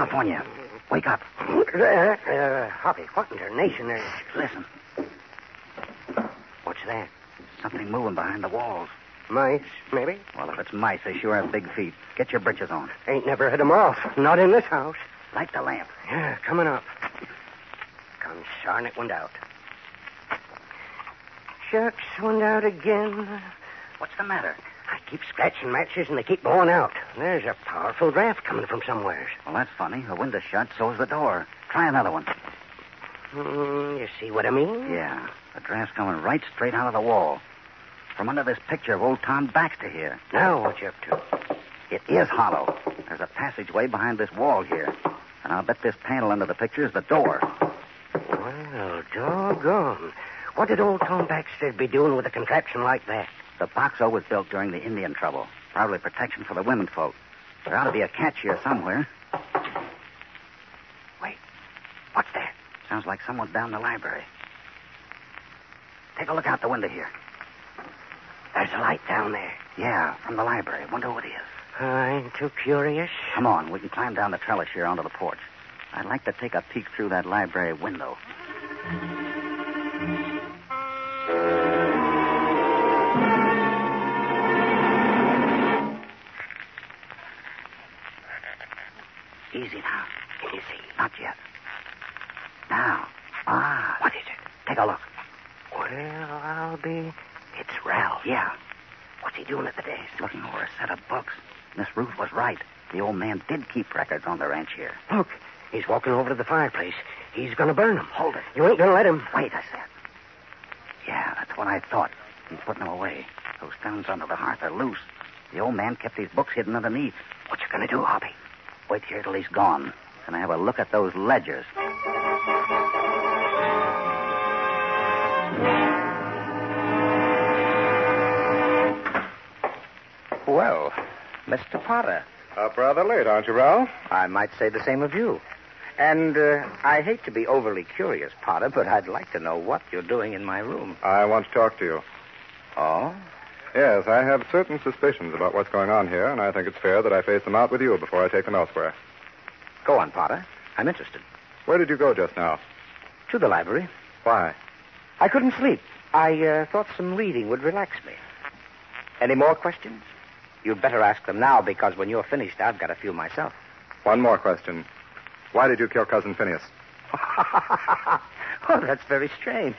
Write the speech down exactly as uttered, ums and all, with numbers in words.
California. Wake up. Uh, uh, Hoppy, what in tarnation is... Listen. What's that? Something moving behind the walls. Mice, maybe? Well, if it's mice, they sure have big feet. Get your breeches on. Ain't never hit 'em off. Not in this house. Light the lamp. Yeah, coming up. Consarn it, went out. Shucks, went out again. What's the matter? I keep scratching matches and they keep going out. There's a powerful draft coming from somewhere. Well, that's funny. The window's shut, so's the door. Try another one. Mm, you see what I mean? Yeah, the draft's coming right straight out of the wall. From under this picture of old Tom Baxter here. Now what you up to? It is hollow. There's a passageway behind this wall here. And I'll bet this panel under the picture is the door. Well, doggone. What did old Tom Baxter be doing with a contraption like that? The boxo was built during the Indian trouble. Probably protection for the women folk. There ought to be a catch here somewhere. Wait. What's that? Sounds like someone down the library. Take a look out the window here. There's a light down there. Yeah, from the library. Wonder who it is. I ain't too curious. Come on, we can climb down the trellis here onto the porch. I'd like to take a peek through that library window. Easy now. Easy. Not yet. Now. Ah. What is it? Take a look. Well, I'll be... It's Ralph. Yeah. What's he doing at the desk? Looking over a set of books. Miss Ruth was right. The old man did keep records on the ranch here. Look, he's walking over to the fireplace. He's going to burn them. Hold it. You ain't going to let him. Wait, I said. Yeah, that's what I thought. He's putting them away. Those stones under the hearth are loose. The old man kept these books hidden underneath. What you going to do, Hoppy? Wait here till he's gone. Then I have a look at those ledgers. Well, Mister Potter. Up rather late, aren't you, Ralph? I might say the same of you. And uh, I hate to be overly curious, Potter, but I'd like to know what you're doing in my room. I want to talk to you. Oh? Yes, I have certain suspicions about what's going on here, and I think it's fair that I face them out with you before I take them elsewhere. Go on, Potter. I'm interested. Where did you go just now? To the library. Why? I couldn't sleep. I uh, thought some reading would relax me. Any more questions? You'd better ask them now, because when you're finished, I've got a few myself. One more question. Why did you kill Cousin Phineas? Oh, that's very strange.